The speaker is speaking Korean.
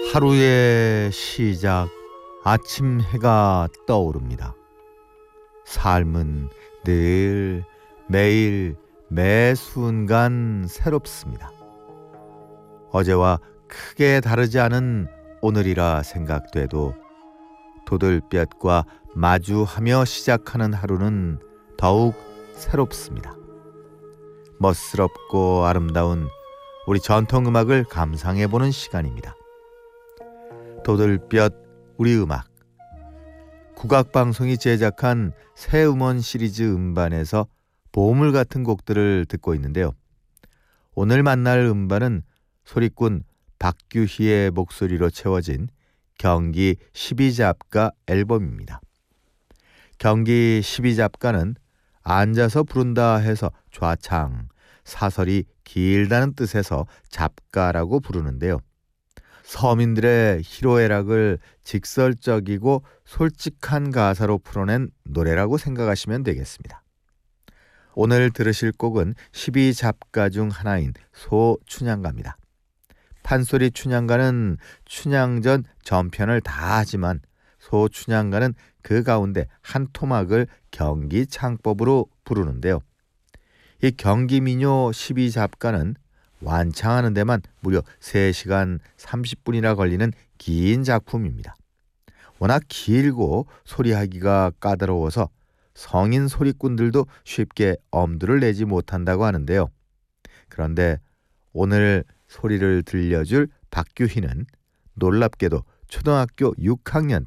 하루의 시작, 아침 해가 떠오릅니다. 삶은 늘 매일 매 순간 새롭습니다. 어제와 크게 다르지 않은 오늘이라 생각돼도 도들볕과 마주하며 시작하는 하루는 더욱 새롭습니다. 멋스럽고 아름다운 우리 전통음악을 감상해보는 시간입니다. 도들볕 우리 음악, 국악방송이 제작한 새 음원 시리즈 음반에서 보물 같은 곡들을 듣고 있는데요. 오늘 만날 음반은 소리꾼 박규희의 목소리로 채워진 경기 12잡가 앨범입니다. 경기 12잡가는 앉아서 부른다 해서 좌창, 사설이 길다는 뜻에서 잡가라고 부르는데요. 서민들의 희로애락을 직설적이고 솔직한 가사로 풀어낸 노래라고 생각하시면 되겠습니다. 오늘 들으실 곡은 12잡가 중 하나인 소춘향가입니다. 판소리 춘향가는 춘향전 전편을 다 하지만 소춘향가는 그 가운데 한 토막을 경기창법으로 부르는데요. 이 경기민요 12잡가는 완창하는 데만 무려 3시간 30분이나 걸리는 긴 작품입니다. 워낙 길고 소리하기가 까다로워서 성인 소리꾼들도 쉽게 엄두를 내지 못한다고 하는데요. 그런데 오늘 소리를 들려줄 박규희는 놀랍게도 초등학교 6학년